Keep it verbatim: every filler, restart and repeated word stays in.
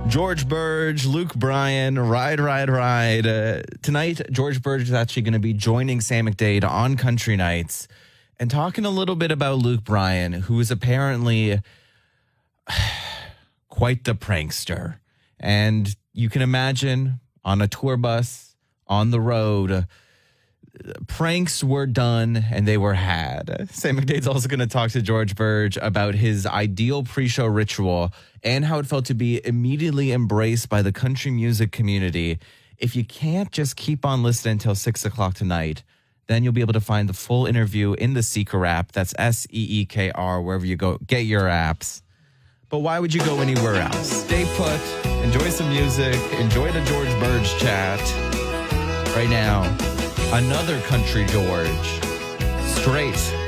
George Burge, Luke Bryan, Ride, Ride, Ride. Uh, tonight, George Burge is actually going to be joining Sam McDade on Country Nights and talking a little bit about Luke Bryan, who is apparently quite the prankster. And you can imagine on a tour bus, on the road, uh, pranks were done and they were had. Sam McDade's also going to talk to George Burge about his ideal pre-show ritual and how it felt to be immediately embraced by the country music community. If you can't just keep on listening until six o'clock tonight, then you'll be able to find the full interview in the Seeker app. That's S E E K R, wherever you go. Get your apps. But why would you go anywhere else? Stay put, enjoy some music, enjoy the George Burge chat. Right now, another country George, straight